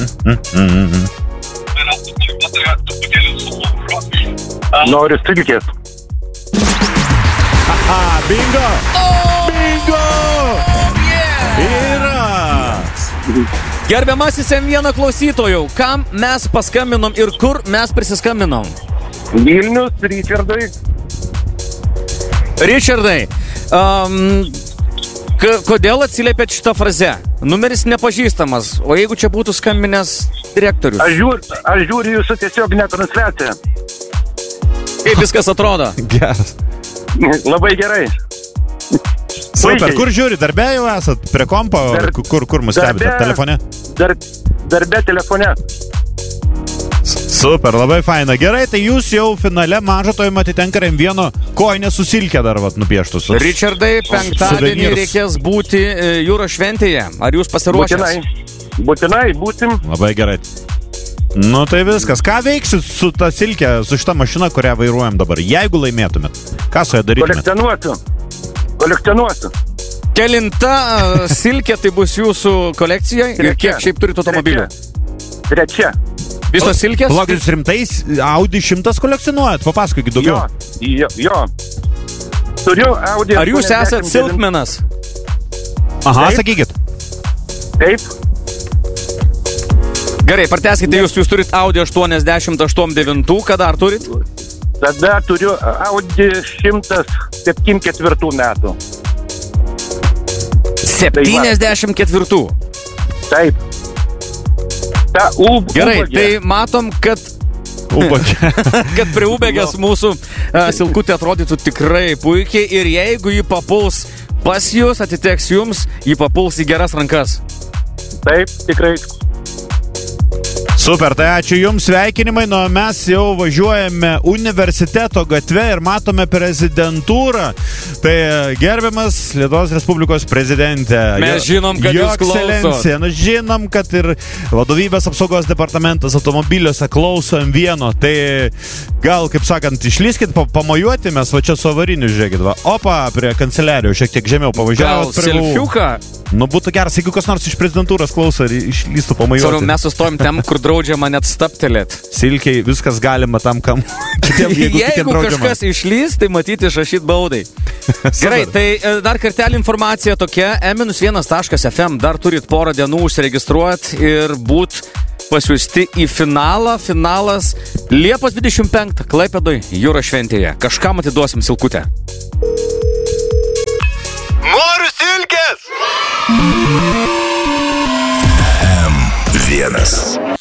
Noriu silkės. Bingo! Bingo! Yra! Gerbiamasis M1 klausytojų, kam mes paskambinom ir kur mes prisiskambinom? Vilnius, Richardai. Richardai, kodėl atsiliepėt šitą frazę? Numeris nepažįstamas, o jeigu čia būtų skambinęs direktorius? Aš žiūriu jūsų tiesioginę transliaciją. Kaip viskas atrodo? Geras. Labai gerai. Super, kur žiūri? Darbe jau esat? Prie kompo? Kur mus stebite? Telefone? Darbe telefone. Super, labai faina. Gerai, tai jūs jau finale mažotojim atitenka M1 kojinę su silke dar nupieštus. Richardai, penktadienį reikės būti jūros šventėje. Ar jūs pasiruošęs? Būtinai, būsim. Labai gerai. Nu tai viskas. Ką veiksit su ta silke, su šita mašina, kurią vairuojam dabar? Jeigu laimėtumėt, ką su ją darytumėt? Kolekcionuosiu. Kelinta silkė tai bus jūsų kolekcijoje ir kiek šiaip turit automobilių? Trečia. Visos silkės? Palaukit, rimtais Audi 100 kolekcionuojat? Papasakokit daugiau. Jo. Turiu Audi. Ar jūs esat silkmenas? Aha, sakykit. Taip. Gerai, parteskite, jūs turit Audi 8089, ką dar turit? Tada turiu Audi 174 metų. 74? Taip. Gerai, tai matom, kad prie ubėgės mūsų silkutė atrodytų tikrai puikiai ir jeigu ji papuls pas jūs, atiteks jums, ji papuls į geras rankas. Taip, tikrai. Super, tai ačiū jums, sveikinimai, nu mes jau važiuojame universiteto gatve ir matome prezidentūrą. Tai gerbiamas Lietuvos Respublikos prezidentė. Mes žinom, kad jūs klausot. Žinom, kad ir vadovybės apsaugos departamentas automobiliuose klauso M1. Tai gal, kaip sakant, išlyskit pamojuoti, mes va čia su avariniu, žiūrėkit, va. Opa, prie kanceliarijų šiek tiek žemiau pavažiavot. Gal selfiuką? Nu, būtų geras, jeigu kas nors iš prezidentūros klauso ir išlystų pamojuoti. Svaru, mes sustojom ten, kur draudžiama net staptelėt. Silkiai, viskas galima tam, kam kitiem, jeigu kažkas išlys, tai matyti išrašyt baudai. Gerai, tai dar kartelį informacija tokia, m-1.fm, dar turit porą dienų užsiregistruot ir būt pasiųsti į finalą. Finalas Liepos 25 Klaipėdoj jūros šventėje. Kažkam atiduosim silkutę. Noriu silkės! M1